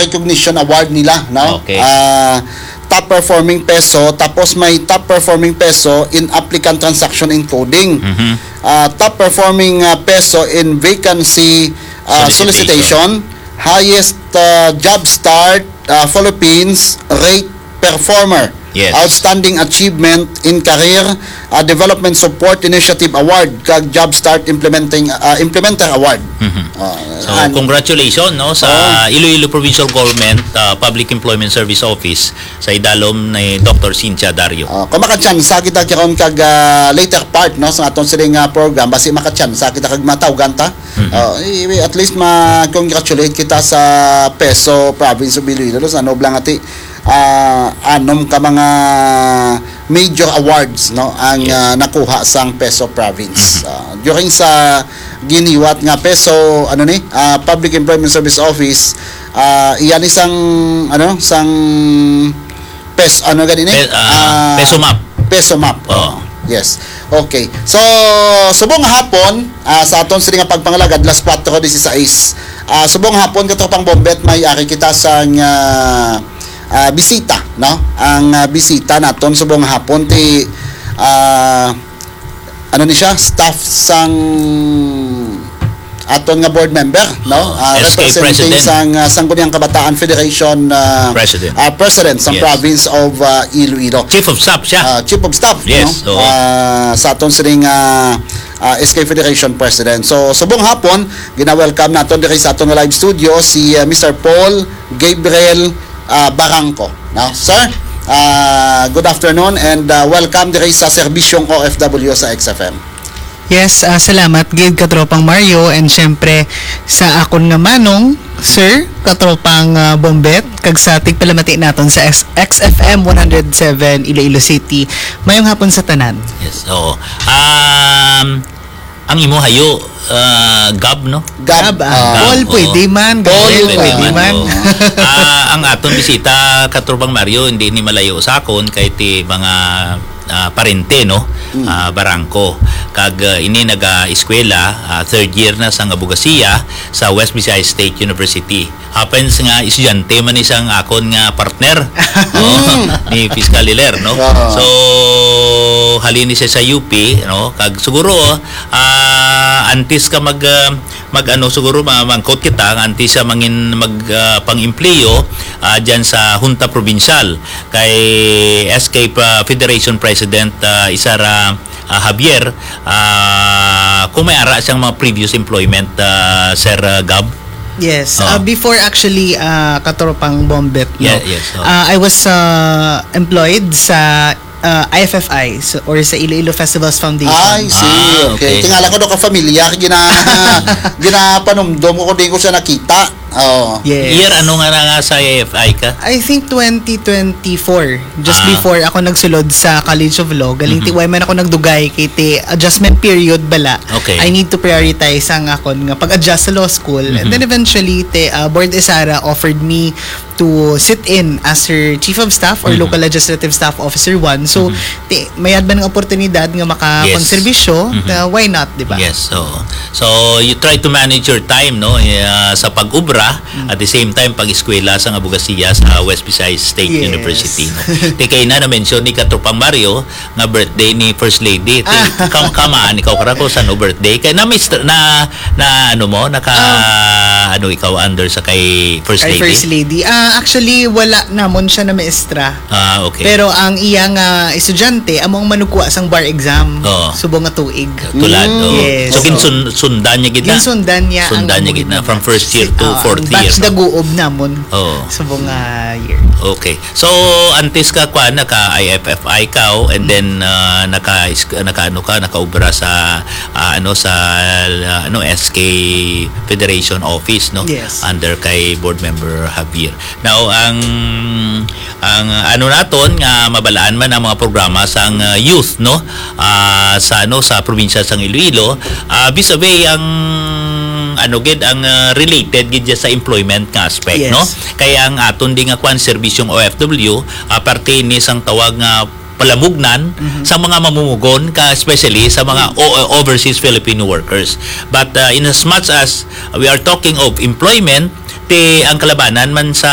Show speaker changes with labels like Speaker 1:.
Speaker 1: recognition award nila, no?
Speaker 2: Okay.
Speaker 1: Top performing peso, tapos may top performing peso in applicant transaction encoding. Top performing peso in vacancy solicitation, highest job start Philippines rate performer.
Speaker 2: Yes.
Speaker 1: Outstanding achievement in career development support initiative award kag job start implementer award.
Speaker 2: So congratulations no sa Iloilo Provincial Government Public Employment Service Office sa idalom ni Dr. Cynthia Dario.
Speaker 1: Kung makachansa kita karon kag later part no sa aton siling program basi makachansa kita kag matawgan ta. At least ma-congratulate kita sa Peso Province of Iloilo sa noblang ati anom ka mga major awards no ang nakuha sang Peso Province during sa giniwat nga Peso Public Employment Service Office iyan isang sang Peso Peso Map. Yes. Okay. So subong hapon sa aton sila nga pagpangalagad last 4:16 subong hapon katropang Bombet may ari kita sang bisita no ang bisita naton subong hapon ti ni siya staff sang aton nga board member no representing sang Sangguniang Kabataan Federation president sang province of Iloilo.
Speaker 2: Chief of Staff siya.
Speaker 1: Chief of Staff
Speaker 2: yes,
Speaker 1: no sa aton siling SK Federation President. So subong hapon gina-welcome naton diri sa aton live studio si Mr. Paul Gabriel Barangco. Now, sir, good afternoon and welcome diri sa serbisyong OFW sa XFM.
Speaker 3: Yes, salamat gid katropang Mario and syempre sa akon nga manong sir katropang Bombet kag sa tigpalamati naton sa XFM 107 Iloilo City. Mayong hapon sa tanan.
Speaker 2: Yes. Oo. Ang imo hayo Gab no?
Speaker 1: Gab.
Speaker 3: Paul pwede man. Pwede man.
Speaker 2: Ang aton bisita katropang Mario hindi ni malayo sa akon kay ti mga parente no Barangco kag ini naga-eskwela third year na sa abogasiya sa West Visayas State University. Happens nga estudyante man isang akon nga partner ni Fiscal Hiler no. So halini siya sa UP no kag siguro antes ka mag siguro mangkot kita antes sa mangin pang-empleyo diyan sa Junta Provincial kay SK Federation President Isara Javier kung may ara siyang mga previous employment Sir Gab.
Speaker 3: Yes. Before actually katropang Bombet no.
Speaker 2: Yes.
Speaker 3: I was employed sa IFFI or sa Iloilo Festivals Foundation.
Speaker 1: I see. Okay. Tingala ko do ka familiar ginapanumdom ko di ko siya nakita.
Speaker 3: Yes.
Speaker 2: Year ano nga sa IFFI ka?
Speaker 3: I think 2024. Just before ako nagsulod sa College of Law. Galing ti way man ako nagdugay kay ti adjustment period bala.
Speaker 2: Okay.
Speaker 3: I need to prioritize ang akon nga pag-adjust sa law school. And then eventually ti Board Isara offered me to sit in as her Chief of Staff or Local Legislative Staff Officer 1. So mayad ba ng oportunidad nga makakonserbisyo? Why not, di ba?
Speaker 2: Yes. So you try to manage your time no sa pag-ubra at the same time pag-eskwela sa abogasiya sa West Visayas State University. No? Kay na mention ni katropang Mario nga birthday ni First Lady. Kamaan ikaw karako sa no birthday kay na ikaw under sa kay First Lady.
Speaker 3: First Lady. Actually wala namon siya na maestra.
Speaker 2: Okay.
Speaker 3: Pero ang iyang estudyante among manugwa sang bar exam. Subong nga tuig.
Speaker 2: Tulad.
Speaker 3: Yes.
Speaker 2: So sundan niya gid na.
Speaker 3: Sundan niya
Speaker 2: gid na from first year to fourth year.
Speaker 3: Batch daguob namon. Subong year.
Speaker 2: Okay. So antes ka naka IFFI ka and then nakaubra sa SK Federation Office no.
Speaker 3: Yes.
Speaker 2: Under kay board member Javier. Now ang naton nga mabalaan man ang mga programa sang youth no sa probinsya sang Iloilo vis-a-vis ang related gid sa employment nga aspect no kaya ang aton di nga serbisyong OFW parte ni sang tawag nga palamugnan sa mga mamumugon especially sa mga overseas Filipino workers but in as much as we are talking of employment ang kalabanan man sa